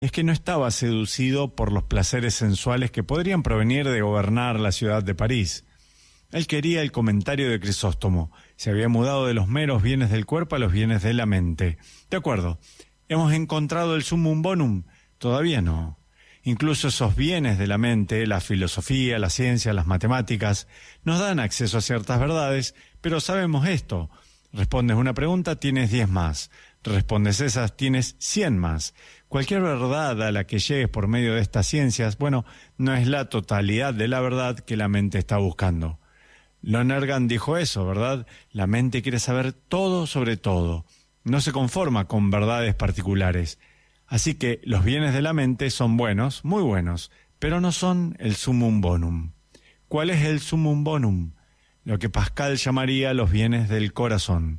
es que no estaba seducido por los placeres sensuales que podrían provenir de gobernar la ciudad de París. Él quería el comentario de Crisóstomo. Se había mudado de los meros bienes del cuerpo a los bienes de la mente. De acuerdo, ¿hemos encontrado el sumum bonum? Todavía no. Incluso esos bienes de la mente, la filosofía, la ciencia, las matemáticas, nos dan acceso a ciertas verdades, pero sabemos esto. Respondes una pregunta, tienes 10 más. Respondes esas, tienes 100 más. Cualquier verdad a la que llegues por medio de estas ciencias, no es la totalidad de la verdad que la mente está buscando. Lonergan dijo eso, ¿verdad? La mente quiere saber todo sobre todo. No se conforma con verdades particulares. Así que los bienes de la mente son buenos, muy buenos, pero no son el sumum bonum. ¿Cuál es el sumum bonum? Lo que Pascal llamaría los bienes del corazón.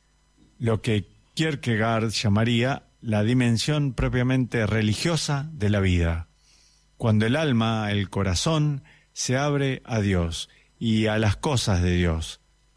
Lo que Kierkegaard llamaría la dimensión propiamente religiosa de la vida. Cuando el alma, el corazón, se abre a Dios y a las cosas de Dios.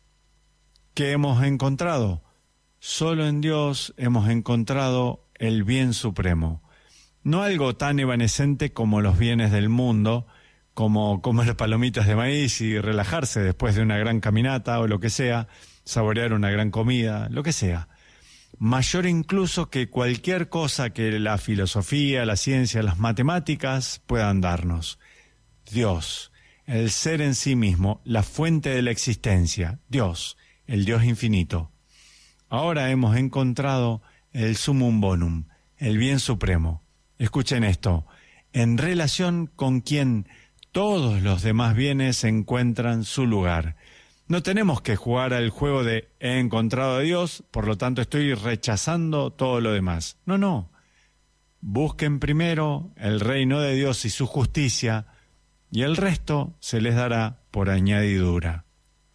¿Qué hemos encontrado? Solo en Dios hemos encontrado el bien supremo. No algo tan evanescente como los bienes del mundo, como comer palomitas de maíz y relajarse después de una gran caminata o lo que sea, saborear una gran comida, lo que sea. Mayor incluso que cualquier cosa que la filosofía, la ciencia, las matemáticas puedan darnos. Dios, el ser en sí mismo, la fuente de la existencia, Dios, el Dios infinito. Ahora hemos encontrado el sumum bonum, el bien supremo. Escuchen esto, en relación con quien todos los demás bienes encuentran su lugar. No tenemos que jugar al juego de he encontrado a Dios, por lo tanto estoy rechazando todo lo demás. No. Busquen primero el reino de Dios y su justicia, y el resto se les dará por añadidura.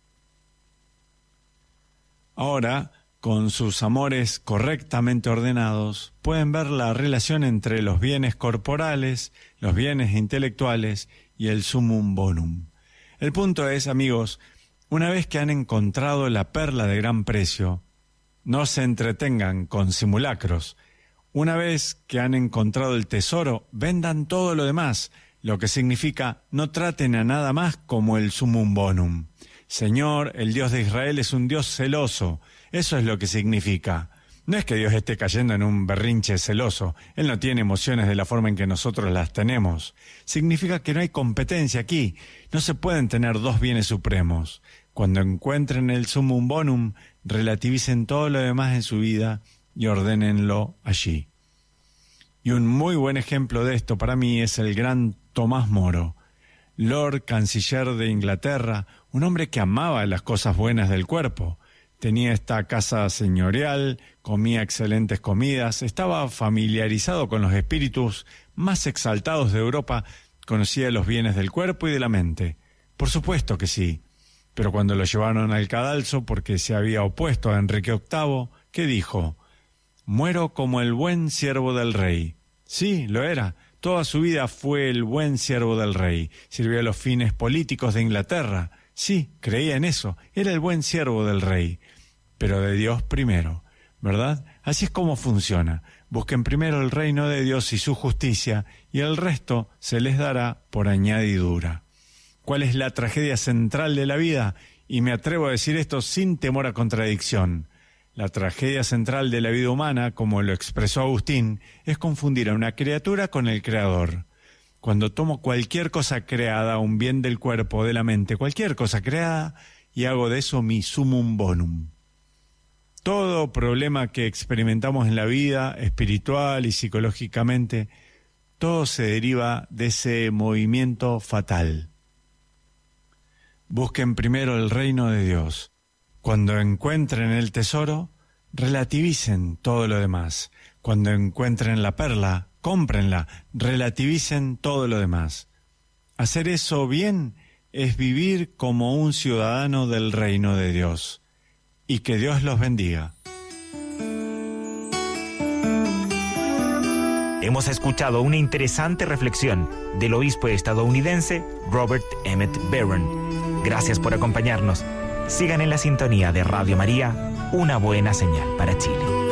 Ahora, con sus amores correctamente ordenados, pueden ver la relación entre los bienes corporales, los bienes intelectuales y el sumum bonum. El punto es, amigos, una vez que han encontrado la perla de gran precio, no se entretengan con simulacros. Una vez que han encontrado el tesoro, vendan todo lo demás, lo que significa no traten a nada más como el sumum bonum. Señor, el Dios de Israel es un Dios celoso. Eso es lo que significa. No es que Dios esté cayendo en un berrinche celoso. Él no tiene emociones de la forma en que nosotros las tenemos. Significa que no hay competencia aquí. No se pueden tener dos bienes supremos. Cuando encuentren el sumum bonum, relativicen todo lo demás en su vida y ordénenlo allí. Y un muy buen ejemplo de esto para mí es el gran Tomás Moro, Lord Canciller de Inglaterra, un hombre que amaba las cosas buenas del cuerpo. Tenía esta casa señorial, comía excelentes comidas, estaba familiarizado con los espíritus más exaltados de Europa, conocía los bienes del cuerpo y de la mente. Por supuesto que sí, pero cuando lo llevaron al cadalso porque se había opuesto a Enrique VIII, ¿qué dijo? Muero como el buen siervo del rey. Sí, lo era. Toda su vida fue el buen siervo del rey. Sirvió a los fines políticos de Inglaterra. Sí, creía en eso. Era el buen siervo del rey. Pero de Dios primero, ¿verdad? Así es como funciona. Busquen primero el reino de Dios y su justicia, y el resto se les dará por añadidura. ¿Cuál es la tragedia central de la vida? Y me atrevo a decir esto sin temor a contradicción. La tragedia central de la vida humana, como lo expresó Agustín, es confundir a una criatura con el Creador. Cuando tomo cualquier cosa creada, un bien del cuerpo o de la mente, cualquier cosa creada, y hago de eso mi sumum bonum. Todo problema que experimentamos en la vida, espiritual y psicológicamente, todo se deriva de ese movimiento fatal. Busquen primero el reino de Dios. Cuando encuentren el tesoro, relativicen todo lo demás. Cuando encuentren la perla, cómprenla, relativicen todo lo demás. Hacer eso bien es vivir como un ciudadano del reino de Dios. Y que Dios los bendiga. Hemos escuchado una interesante reflexión del obispo estadounidense Robert Emmett Barron. Gracias por acompañarnos. Sigan en la sintonía de Radio María, una buena señal para Chile.